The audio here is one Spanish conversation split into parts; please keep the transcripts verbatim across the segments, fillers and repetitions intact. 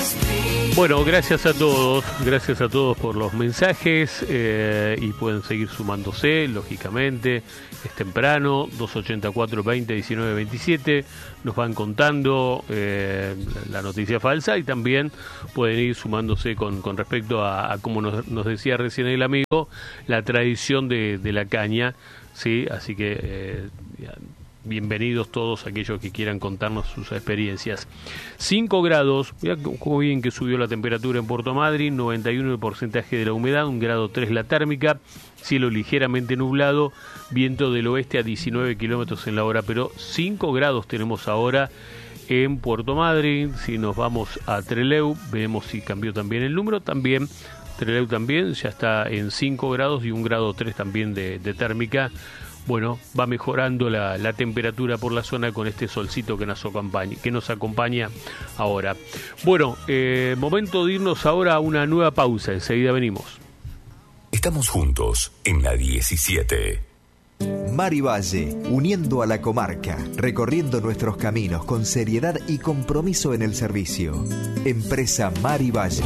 Bueno, gracias a todos, gracias a todos por los mensajes eh, y pueden seguir sumándose, lógicamente, es temprano, dos ochenta y cuatro, veinte, diecinueve, veintisiete, nos van contando eh, la noticia falsa y también pueden ir sumándose con, con respecto a, a, como nos, nos decía recién el amigo, la tradición de, de la caña, ¿sí? Así que eh, bienvenidos todos aquellos que quieran contarnos sus experiencias. cinco grados, mirá cómo bien que subió la temperatura en Puerto Madryn, noventa y uno el porcentaje de la humedad, un grado tres la térmica, cielo ligeramente nublado, viento del oeste a diecinueve kilómetros en la hora, pero cinco grados tenemos ahora en Puerto Madryn. Si nos vamos a Trelew, veremos si cambió también el número, también Trelew también ya está en cinco grados y un grado tres también de, de térmica. Bueno, va mejorando la, la temperatura por la zona con este solcito que nos acompaña, que nos acompaña ahora. Bueno, eh, momento de irnos ahora a una nueva pausa, enseguida venimos. Estamos juntos en la diecisiete. Mari Valle, uniendo a la comarca, recorriendo nuestros caminos con seriedad y compromiso en el servicio. Empresa Mari Valle.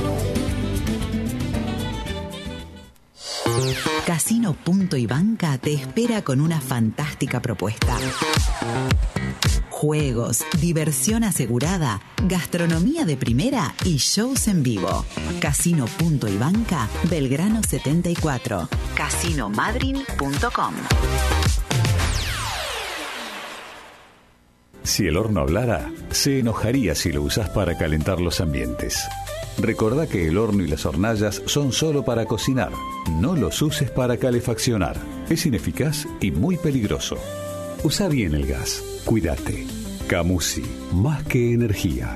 Casino Punto y Banca te espera con una fantástica propuesta. Juegos, diversión asegurada, gastronomía de primera y shows en vivo. Casino Punto y Banca, Belgrano setenta y cuatro. casino madryn punto com. Si el horno hablara, se enojaría si lo usás para calentar los ambientes. Recordá que el horno y las hornallas son solo para cocinar. No los uses para calefaccionar. Es ineficaz y muy peligroso. Usa bien el gas. Cuídate. Camusi, más que energía.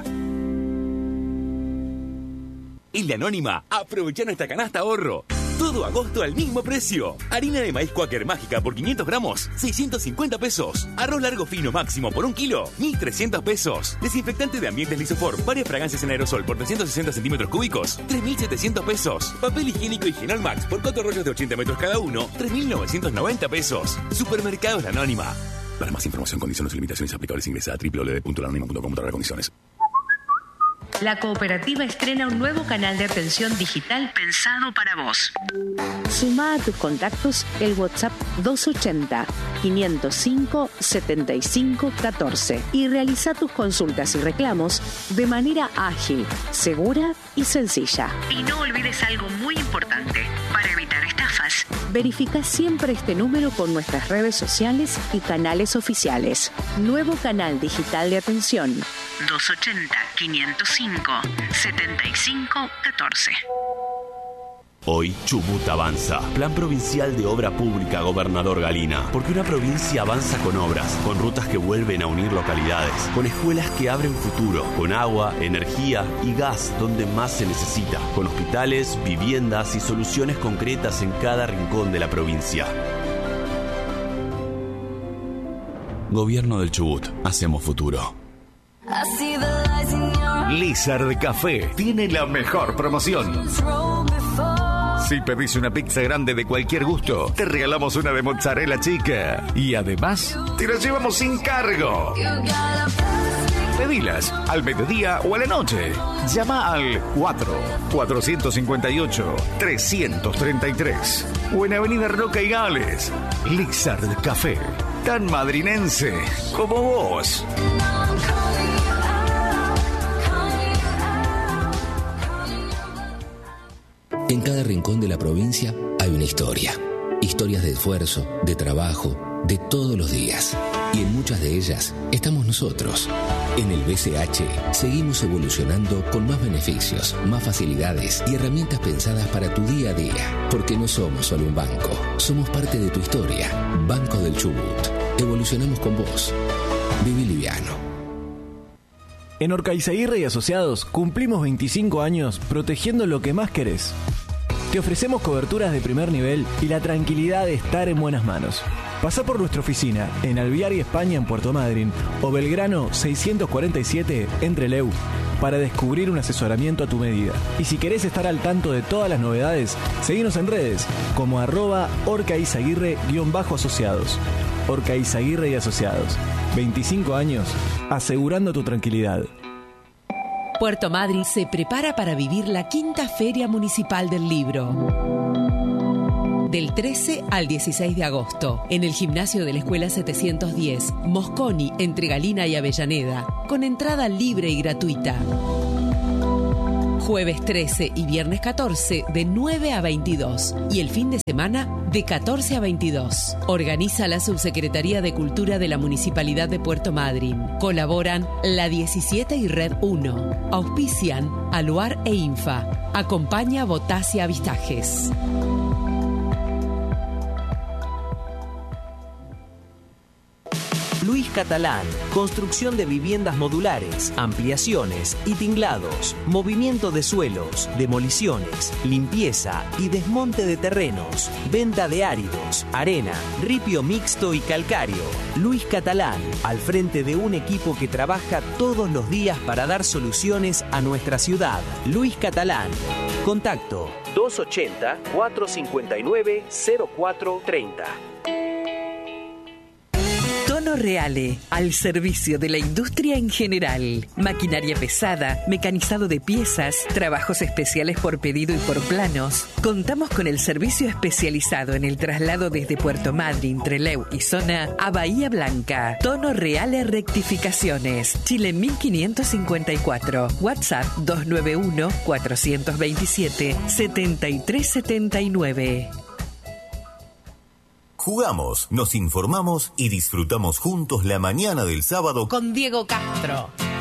En La Anónima, aprovecha nuestra canasta ahorro. Todo agosto al mismo precio. Harina de maíz Quaker Mágica por quinientos gramos, seiscientos cincuenta pesos. Arroz largo fino máximo por un kilo, mil trescientos pesos. Desinfectante de ambientes Lisofor, varias fragancias en aerosol por trescientos sesenta centímetros cúbicos, tres mil setecientos pesos. Papel higiénico Higienol Max por cuatro rollos de ochenta metros cada uno, tres mil novecientos noventa pesos. Supermercados La Anónima. Para más información, condiciones y limitaciones aplicables, ingresa a doble u doble u doble u punto la anónima punto com para condiciones. La cooperativa estrena un nuevo canal de atención digital pensado para vos. Suma a tus contactos el WhatsApp doscientos ochenta, quinientos cinco, setenta y cinco, catorce y realiza tus consultas y reclamos de manera ágil, segura y sencilla. Y no olvides algo muy importante. Para evitar estafas, verifica siempre este número con nuestras redes sociales y canales oficiales. Nuevo canal digital de atención doscientos ochenta, quinientos cinco, setenta y cinco, catorce. Hoy Chubut avanza. Plan Provincial de Obra Pública Gobernador Galina. Porque una provincia avanza con obras, con rutas que vuelven a unir localidades, con escuelas que abren futuro, con agua, energía y gas donde más se necesita, con hospitales, viviendas y soluciones concretas en cada rincón de la provincia. Gobierno del Chubut. Hacemos futuro. Lizard Café tiene la mejor promoción. Si pedís una pizza grande de cualquier gusto, te regalamos una de mozzarella chica. Y además, te la llevamos sin cargo. Pedilas al mediodía o a la noche. Llama al cuatro, cuatro cinco ocho, tres tres tres o en Avenida Roca y Gales. Lizard Café, tan madrinense como vos. En cada rincón de la provincia hay una historia. Historias de esfuerzo, de trabajo, de todos los días. Y en muchas de ellas estamos nosotros. En el B C H seguimos evolucionando con más beneficios, más facilidades y herramientas pensadas para tu día a día. Porque no somos solo un banco, somos parte de tu historia. Banco del Chubut. Evolucionamos con vos. Viví liviano. En Orcaizaguirre y Asociados cumplimos veinticinco años protegiendo lo que más querés. Te ofrecemos coberturas de primer nivel y la tranquilidad de estar en buenas manos. Pasá por nuestra oficina en Alvear y España en Puerto Madryn o Belgrano seiscientos cuarenta y siete en Trelew para descubrir un asesoramiento a tu medida. Y si querés estar al tanto de todas las novedades, seguinos en redes como arroba orcaizaguirre-asociados. Orcaizaguirre y Asociados. veinticinco años asegurando tu tranquilidad. Puerto Madryn se prepara para vivir la quinta Feria Municipal del Libro. Del trece al dieciséis de agosto, en el gimnasio de la Escuela setecientos diez, Mosconi, entre Galina y Avellaneda, con entrada libre y gratuita. Jueves trece y viernes catorce de nueve a veintidós y el fin de semana de catorce a veintidós. Organiza la Subsecretaría de Cultura de la Municipalidad de Puerto Madryn. Colaboran La diecisiete y Red uno. Auspician Aluar e Infa. Acompaña Botasia Avistajes. Luis Catalán, construcción de viviendas modulares, ampliaciones y tinglados, movimiento de suelos, demoliciones, limpieza y desmonte de terrenos, venta de áridos, arena, ripio mixto y calcáreo. Luis Catalán, al frente de un equipo que trabaja todos los días para dar soluciones a nuestra ciudad. Luis Catalán. Contacto dos ochenta, cuatrocientos cincuenta y nueve, cero cuatro treinta. Tono Reale, al servicio de la industria en general. Maquinaria pesada, mecanizado de piezas, trabajos especiales por pedido y por planos. Contamos con el servicio especializado en el traslado desde Puerto Madryn, Trelew y zona a Bahía Blanca. Tono Reale Rectificaciones, Chile mil quinientos cincuenta y cuatro. WhatsApp dos nueve uno, cuatro dos siete, siete tres siete nueve. Jugamos, nos informamos y disfrutamos juntos la mañana del sábado con Diego Castro.